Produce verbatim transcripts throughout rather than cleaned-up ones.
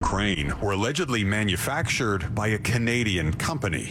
Ukraine were allegedly manufactured by a Canadian company.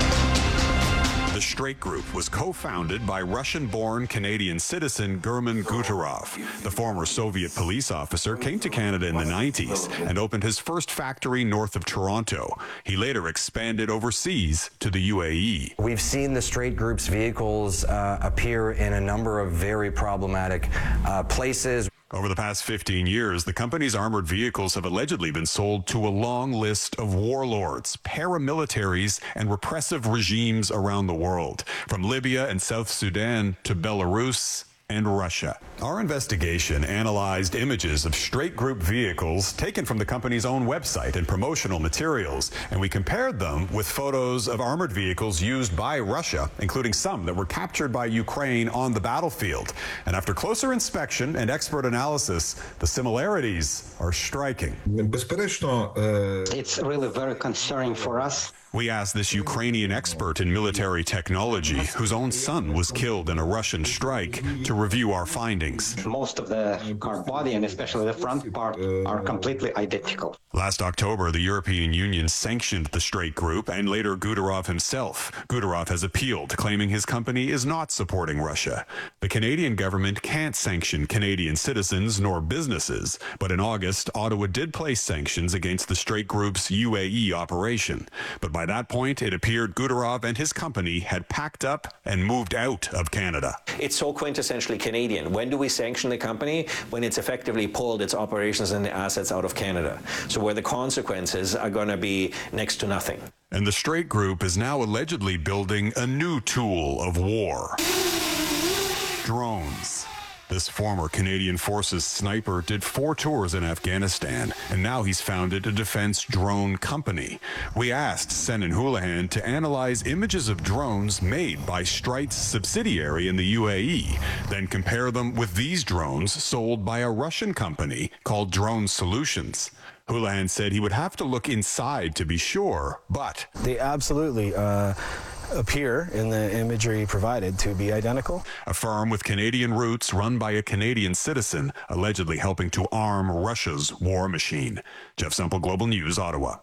The Straight Group was co-founded by Russian-born Canadian citizen German Guterov. The former Soviet police officer came to Canada in the nineties and opened his first factory north of Toronto. He later expanded overseas to the U A E. We've seen the Straight Group's vehicles uh, appear in a number of very problematic uh, places. Over the past fifteen years, the company's armored vehicles have allegedly been sold to a long list of warlords, paramilitaries, and repressive regimes around the world, from Libya and South Sudan to Belarus and Russia. Our investigation analyzed images of Straight Group vehicles taken from the company's own website and promotional materials, and we compared them with photos of armored vehicles used by Russia, including some that were captured by Ukraine on the battlefield. And after closer inspection and expert analysis, the similarities are striking. It's really very concerning for us. We asked this Ukrainian expert in military technology, whose own son was killed in a Russian strike, to review our findings. Most of the car body, and especially the front part, are completely identical. Last October, the European Union sanctioned the Straight Group and later Guterov himself. Guterov has appealed, claiming his company is not supporting Russia. The Canadian government can't sanction Canadian citizens nor businesses, but in August, Ottawa did place sanctions against the Straight Group's U A E operation. But by that point, it appeared Guterov and his company had packed up and moved out of Canada. It's so quintessentially Canadian. When do we sanction the company? When it's effectively pulled its operations and assets out of Canada. So where the consequences are going to be next to nothing. And the Straight Group is now allegedly building a new tool of war: drones. This former Canadian Forces sniper did four tours in Afghanistan, and now he's founded a defense drone company. We asked Senan Houlihan to analyze images of drones made by Streight's subsidiary in the U A E, then compare them with these drones sold by a Russian company called Drone Solutions. Houlihan said he would have to look inside to be sure, but they absolutely uh, appear in the imagery provided to be identical. A firm with Canadian roots run by a Canadian citizen, allegedly helping to arm Russia's war machine. Jeff Semple, Global News, Ottawa.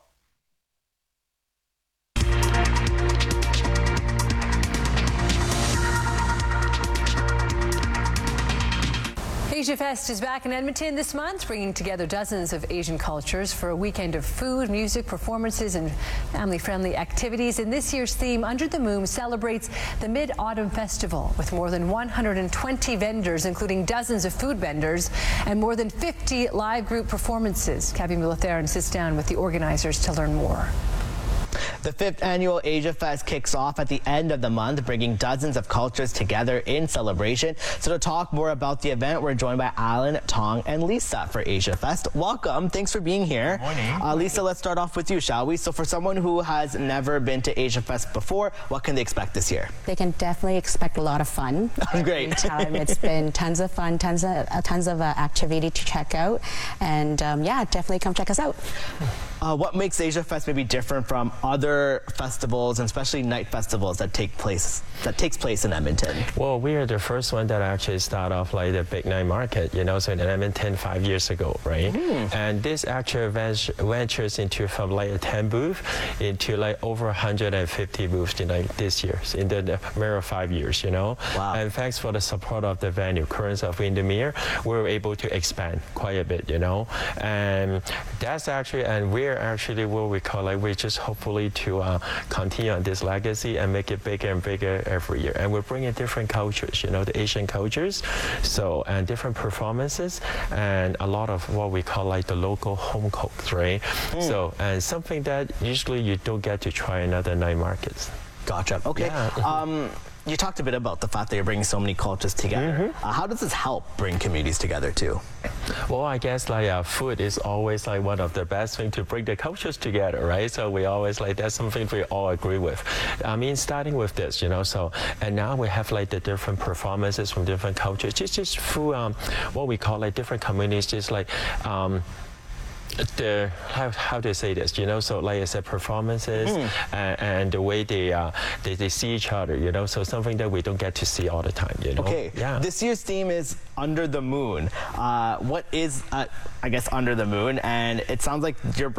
Asia Fest is back in Edmonton this month, bringing together dozens of Asian cultures for a weekend of food, music, performances, and family-friendly activities. And this year's theme, Under the Moon, celebrates the Mid-Autumn Festival with more than one hundred twenty vendors, including dozens of food vendors, and more than fifty live group performances. Cabby Mulatheran sits down with the organizers to learn more. The fifth annual Asia Fest kicks off at the end of the month, bringing dozens of cultures together in celebration. So to talk more about the event, we're joined by Alan, Tong, and Lisa for Asia Fest. Welcome. Thanks for being here. Good morning. Uh, Lisa, let's start off with you, shall we? So for someone who has never been to Asia Fest before, what can they expect this year? They can definitely expect a lot of fun. Great. Time. It's been tons of fun, tons of, uh, tons of uh, activity to check out. And um, yeah, definitely come check us out. Uh, what makes Asia Fest maybe different from other festivals, and especially night festivals that take place that takes place in Edmonton? Well, we are the first one that actually start off like the big night market, you know, so in Edmonton five years ago, right? Mm. And this actually ventures into from like a ten booth into like over one hundred fifty booths in like this year, in the, the matter of five years, you know. Wow. And thanks for the support of the venue, Currents of Windermere, we were able to expand quite a bit, you know. And that's actually, and we're actually what we call like, we just hopefully to uh, continue on this legacy and make it bigger and bigger every year. And we're bringing different cultures, you know, the Asian cultures, so, and different performances, and a lot of what we call like the local home cooks, right? Mm. So, and something that usually you don't get to try in other night markets. Gotcha. Okay. Yeah. Um, you talked a bit about the fact that you're bringing so many cultures together. Mm-hmm. uh, how does this help bring communities together too? Well, I guess like uh, food is always like one of the best things to bring the cultures together, right? So we always like, that's something we all agree with. I mean, starting with this, you know, so, and now we have like the different performances from different cultures, just, just through um, what we call like different communities, just like, um, the how, how do I say this, you know, so like I said, performances mm. and, and the way they, uh, they they see each other, you know, so something that we don't get to see all the time, you know. Okay, yeah. This year's theme is Under the Moon. Uh, what is, uh, I guess, Under the Moon? And it sounds like you're